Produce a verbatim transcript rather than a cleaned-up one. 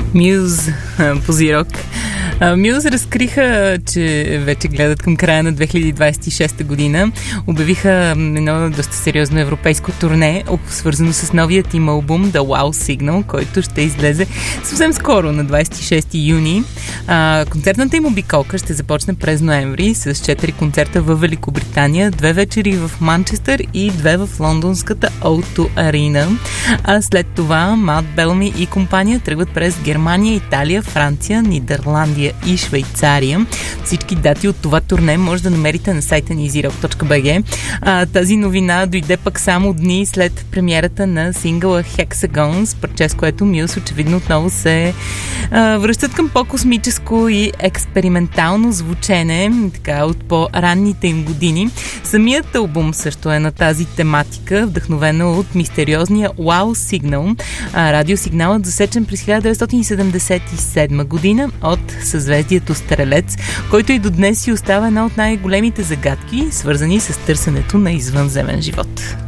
Мюз по Зирок. Мюз разкриха, че вече гледат към края на две хиляди двадесет и шеста година. Обявиха едно доста сериозно европейско турне, свързано с новият им албум The Wow Signal, който ще излезе съвсем скоро, на двадесет и шести юни. А, концертната им обиколка ще започне през ноември с четири концерта в Великобритания, две вечери в Манчестър и две в лондонската о два Арена. А след това Мат Белми и компания тръгват през Германия, Италия, Франция, Нидерландия и Швейцария. Всички дати от това турне може да намерите на сайта ни зирок точка би джи. А, тази новина дойде пък само дни след премиерата на сингъла Hexagons, парче с което Мюз очевидно отново се а, връщат към по-космическо и експериментално звучене, така от по-ранните им години. Самият албум също е на тази тематика, вдъхновена от мистериозния Wow Signal, а, радиосигналът засечен през хиляда деветстотин седемдесет и седма година от съзвездието Стрелец, който и до днес си остава една от най-големите загадки, свързани с търсенето на извънземен живот.